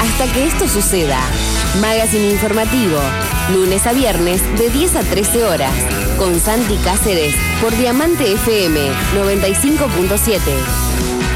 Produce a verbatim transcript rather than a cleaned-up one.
hasta que esto suceda. Magazine informativo, lunes a viernes de diez a trece horas, con Santi Cáceres por Diamante F M noventa y cinco punto siete.